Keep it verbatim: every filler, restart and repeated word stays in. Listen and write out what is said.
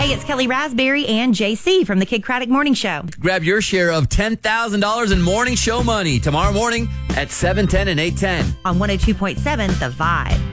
Hey, it's Kelly Raspberry and J C from the Kid Craddock Morning Show. Grab your share of ten thousand dollars in morning show money tomorrow morning at seven ten and eight ten. On one oh two point seven The Vibe.